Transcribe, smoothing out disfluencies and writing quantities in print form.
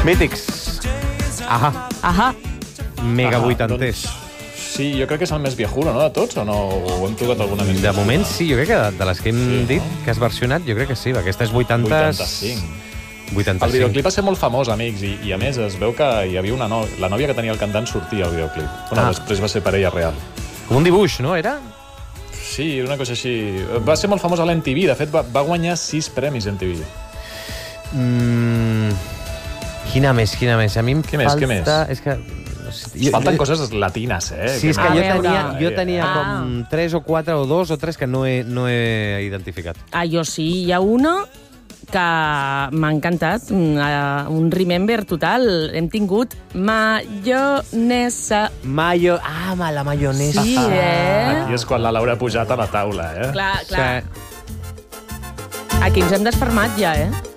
Mítics. Ahà. Mega vuitanters. Sí, jo crec que és el més viejulo, no?, de tots, o no? O hem tocat alguna més? De moment sí, jo crec que de les que hem dit, que has versionat, jo crec que sí. Aquesta és 85. 85. El videoclip va ser molt famós, amics, i a més es veu que hi havia una la nòvia que tenia el cantant sortia al videoclip. Bueno, després va ser parella real. Com un dibuix, no, era? Sí, una cosa així. Va ser molt famós a l'MTV, de fet va guanyar 6 premis MTV. Quina més? A mi em falta... Què més? És que... Falten coses latines, Sí, és que jo tenia com 3 o 4 o 2 o 3 que no he identificat. Jo sí, hi ha una que m'ha encantat, un remember total. Hem tingut mayonesa. La mayonesa. Sí, Aquí és quan la Laura ha pujat a la taula, Clar. Aquí ens hem desfermat ja,